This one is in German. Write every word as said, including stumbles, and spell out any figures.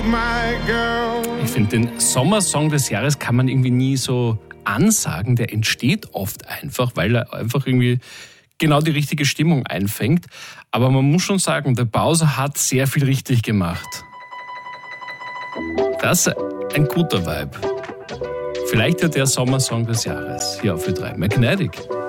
Ich finde, den Sommersong des Jahres kann man irgendwie nie so ansagen. Der entsteht oft einfach, weil er einfach irgendwie genau die richtige Stimmung einfängt. Aber man muss schon sagen, der Bowser hat sehr viel richtig gemacht. Das ist ein guter Vibe. Vielleicht ja der Sommersong des Jahres. Ja, für drei. McNadic.